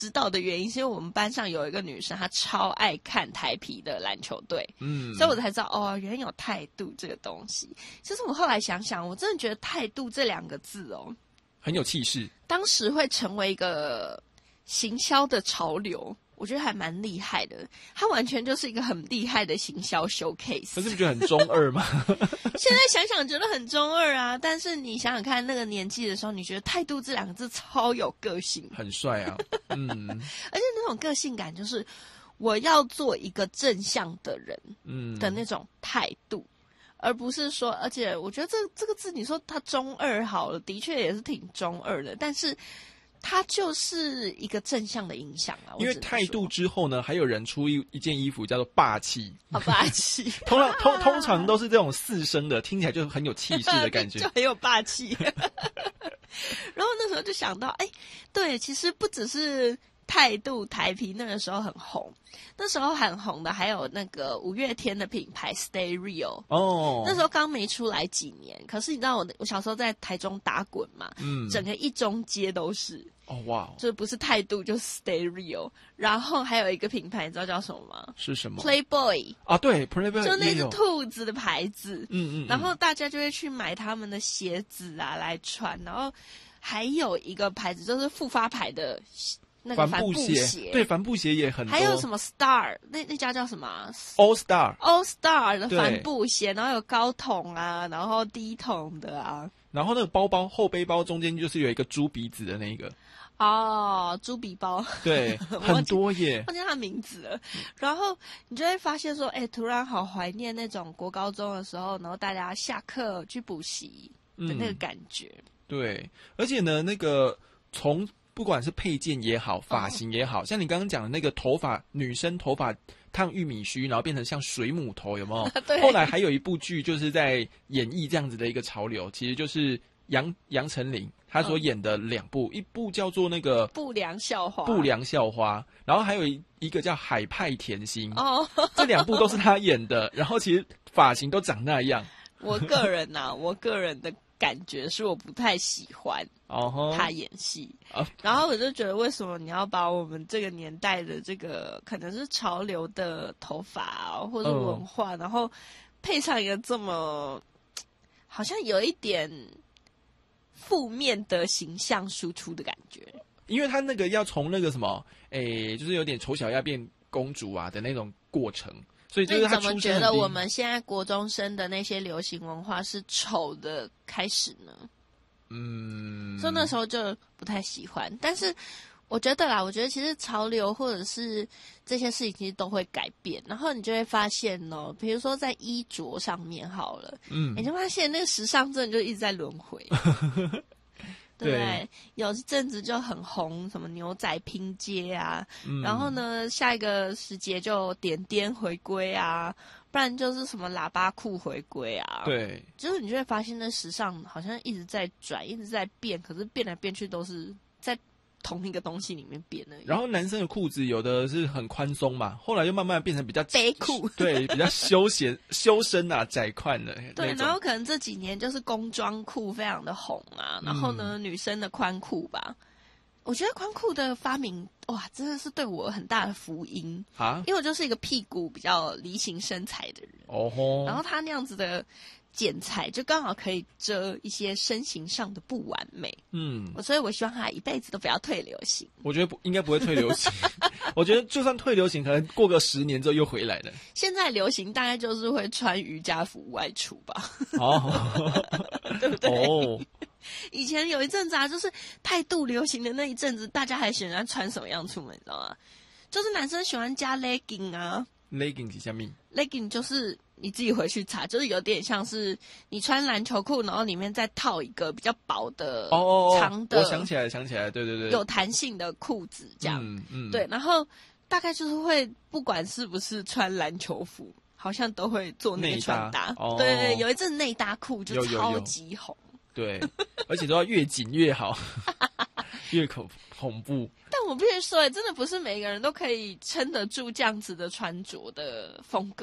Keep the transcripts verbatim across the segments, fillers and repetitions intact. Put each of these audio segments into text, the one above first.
知道的原因是因为我们班上有一个女生，她超爱看台啤的篮球队，嗯，所以我才知道哦，原来有态度这个东西。其实我后来想想，我真的觉得态度这两个字哦， 很有气势， 当时会成为一个行销的潮流。我觉得还蛮厉害的，它完全就是一个很厉害的行销 showcase。 可是不觉得很中二吗？ 现在想想觉得很中二啊，但是你想想看，那个年纪的时候，你觉得态度这两个字超有个性， 很帅啊，嗯， 而且那种个性感就是我要做一个正向的人，嗯的那种态度。而不是说，而且我觉得这这个字，你说它中二好了，的确也是挺中二的，但是它就是一个正向的影响啊。 因为态度之后呢，还有人出一一件衣服叫做霸气， 啊，霸气， 通常通通常都是这种四声的，听起来就很有气势的感觉， 就很有霸气。然后那时候就想到，哎，对，其实不只是态度台啤那个时候很红，那时候很红的还有那个五月天的品牌 Stay Real 哦，那时候刚没出来几年，可是你知道我我小时候在台中打滚嘛，嗯，整个一中街都是哦哇， 就是不是态度就是 Stay Real， 然后还有一个品牌你知道叫什么吗？ 是什么 ？Playboy 啊，对 Playboy 就那只兔子的牌子， 嗯 嗯, 嗯， 然后大家就会去买他们的鞋子啊来穿，然后还有一个牌子就是复发牌的。那个帆布鞋， 对，帆布鞋也很多。 还有什么 Star 那那家叫什么、啊、 ？All Star All Star 的帆布鞋，然后有高筒啊，然后低筒的啊。 然后那个包包后背包中间就是有一个猪鼻子的那个。 哦，猪鼻包。 对，很多耶， 忘记他名字了。然后你就会发现说，哎，突然好怀念那种国高中的时候，然后大家下课去补习的那个感觉。 嗯、对，而且呢，那个从不管是配件也好，发型也好、哦、像你刚刚讲的那个头发，女生头发烫玉米须，然后变成像水母头，有没有？ 对。 后来还有一部剧就是在演绎这样子的一个潮流，其实就是杨杨丞琳她所演的两部、嗯，一部叫做那个不良校花， 不良校花，然后还有一一个叫海派甜心哦，这两部都是她演的，然后其实发型都长那样。 我个人啊，我个人的感觉是我不太喜欢他演戏， uh-huh. 然后我就觉得为什么你要把我们这个年代的这个可能是潮流的头发、啊、或者文化、uh. 然后配上一个这么好像有一点负面的形象输出的感觉， 因为他那个要从那个什么诶，就是有点丑小鸭变公主啊的那种过程，所以就是他你怎么觉得我们现在国中生的那些流行文化是丑的开始呢？嗯，所以那时候就不太喜欢。但是我觉得啦，我觉得其实潮流或者是这些事情其实都会改变，然后你就会发现哦，比如说在衣着上面好了，嗯，你就发现那个时尚真的就一直在轮回。对不对？有一阵子就很红，什么牛仔拼接啊、嗯，然后呢，下一个时节就点点回归啊，不然就是什么喇叭裤回归啊。 对， 就是你就会发现，那时尚好像一直在转，一直在变，可是变来变去都是在同一个东西里面变而已。 然后男生的裤子有的是很宽松嘛，后来又慢慢变成比较背裤， 对，比较休闲、修身啊、窄宽的。 对，然后可能这几年就是工装裤非常的红啊，然后呢，嗯、女生的宽裤吧，我觉得宽裤的发明哇，真的是对我很大的福音啊，因为我就是一个屁股比较梨形身材的人哦吼，然后他那样子的剪裁就刚好可以遮一些身形上的不完美，嗯，所以我希望他一辈子都不要退流行。 我觉得不应该不会退流行，我觉得就算退流行，可能过个十年之后又回来了。 现在流行大概就是会穿瑜伽服外出吧，哦，对不对？哦，以前有一阵子啊，就是态度流行的那一阵子，大家还喜欢穿什么样出门，你知道吗？就是男生喜欢加 legging 啊 ，legging 是什么 ？legging 就是你自己回去查，就是有点像是你穿篮球裤，然后里面再套一个比较薄的、 哦哦哦长的。 我想起来，想起来，对对对， 有弹性的裤子这样，嗯嗯，对，然后大概就是会不管是不是穿篮球服，好像都会做那个穿搭。哦、对，有一阵内搭裤就超级红。 有有有对，而且都要越紧越好，越恐恐怖。 但我必须说，真的不是每个人都可以撑得住这样子的穿着的风格。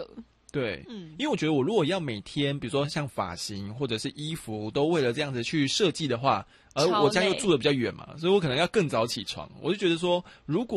对，嗯，因为我觉得我如果要每天，比如说像发型或者是衣服，都为了这样子去设计的话，而我家又住的比较远嘛，所以我可能要更早起床。我就觉得说，如果